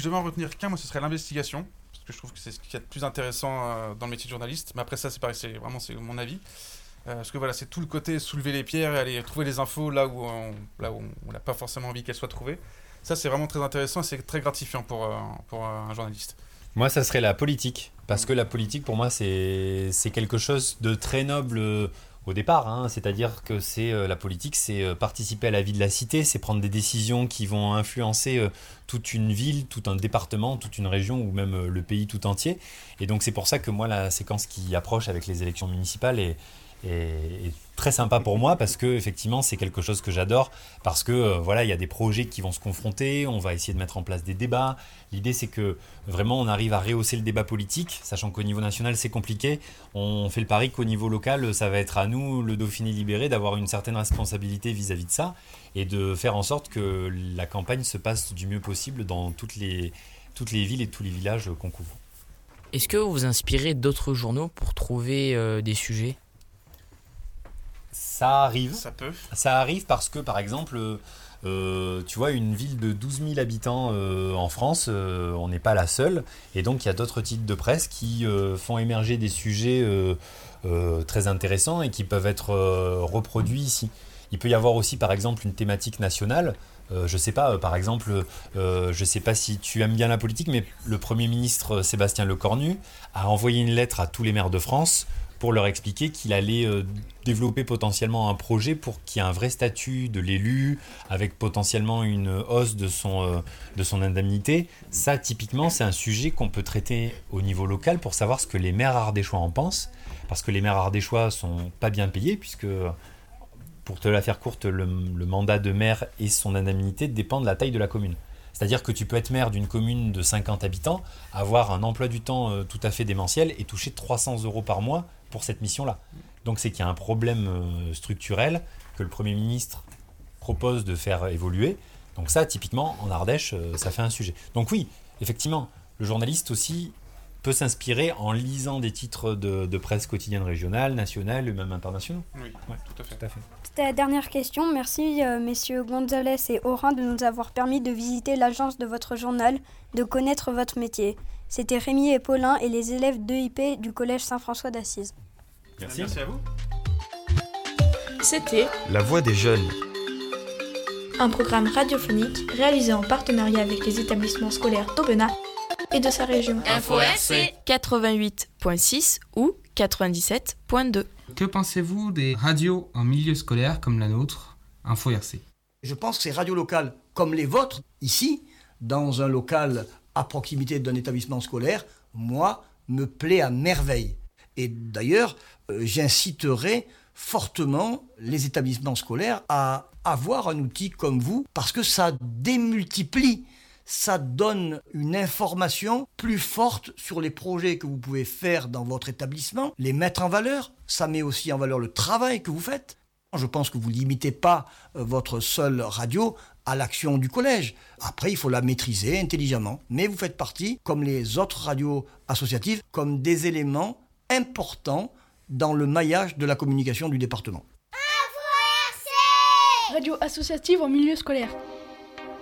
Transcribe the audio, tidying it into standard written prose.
je devais en retenir qu'un, moi, ce serait l'investigation. Parce que je trouve que c'est ce qu'il y a de plus intéressant dans le métier de journaliste. Mais après ça, c'est pareil, c'est mon avis. Parce que voilà, c'est tout le côté soulever les pierres et aller trouver les infos là où on n'a pas forcément envie qu'elles soient trouvées. Ça, c'est vraiment très intéressant et c'est très gratifiant pour un journaliste. Moi, ça serait la politique. Parce que la politique, pour moi, c'est quelque chose de très noble au départ. Hein. C'est-à-dire que la politique, c'est participer à la vie de la cité, c'est prendre des décisions qui vont influencer toute une ville, tout un département, toute une région ou même le pays tout entier. Et donc, c'est pour ça que moi, la séquence qui approche avec les élections municipales est très sympa pour moi parce que effectivement c'est quelque chose que j'adore parce que voilà, il y a des projets qui vont se confronter, on va essayer de mettre en place des débats. L'idée c'est que vraiment on arrive à rehausser le débat politique, sachant qu'au niveau national c'est compliqué. On fait le pari qu'au niveau local ça va être à nous, le Dauphiné libéré, d'avoir une certaine responsabilité vis-à-vis de ça et de faire en sorte que la campagne se passe du mieux possible dans toutes les villes et tous les villages qu'on couvre. Est-ce que vous vous inspirez d'autres journaux pour trouver des sujets ? Ça arrive. Ça arrive parce que, par exemple, tu vois, une ville de 12 000 habitants en France, on n'est pas la seule. Et donc, il y a d'autres titres de presse qui font émerger des sujets très intéressants et qui peuvent être reproduits ici. Il peut y avoir aussi, par exemple, une thématique nationale. Je sais pas, par exemple, je sais pas si tu aimes bien la politique, mais le Premier ministre Sébastien Lecornu a envoyé une lettre à tous les maires de France pour leur expliquer qu'il allait développer potentiellement un projet pour qu'il y ait un vrai statut de l'élu, avec potentiellement une hausse de son indemnité. Ça, typiquement, c'est un sujet qu'on peut traiter au niveau local pour savoir ce que les maires ardéchois en pensent, parce que les maires ardéchois sont pas bien payés, puisque, pour te la faire courte, le mandat de maire et son indemnité dépendent de la taille de la commune. C'est-à-dire que tu peux être maire d'une commune de 50 habitants, avoir un emploi du temps tout à fait démentiel et toucher 300 € par mois pour cette mission-là. Donc c'est qu'il y a un problème structurel que le Premier ministre propose de faire évoluer. Donc ça, typiquement, en Ardèche, ça fait un sujet. Donc oui, effectivement, le journaliste aussi peut s'inspirer en lisant des titres de presse quotidienne régionale, nationale et même internationaux. Oui, ouais, tout à fait. C'était la dernière question. Merci messieurs Gonzalez et Orin de nous avoir permis de visiter l'agence de votre journal, de connaître votre métier. C'était Rémi et Paulin et les élèves d'EIP du collège Saint-François d'Assise. Merci à vous. C'était La Voix des jeunes, un programme radiophonique réalisé en partenariat avec les établissements scolaires d'Aubenas et de sa région. Info RC 88.6 ou 97.2. Que pensez-vous des radios en milieu scolaire comme la nôtre, Info RC ? Je pense que ces radios locales comme les vôtres, ici, dans un local à proximité d'un établissement scolaire, moi, me plaît à merveille. Et d'ailleurs, j'inciterai fortement les établissements scolaires à avoir un outil comme vous, parce que ça démultiplie, ça donne une information plus forte sur les projets que vous pouvez faire dans votre établissement, les mettre en valeur. Ça met aussi en valeur le travail que vous faites. Je pense que vous ne limitez pas votre seule radio à l'action du collège. Après, il faut la maîtriser intelligemment. Mais vous faites partie, comme les autres radios associatives, comme des éléments importants dans le maillage de la communication du département. Radio associative en milieu scolaire.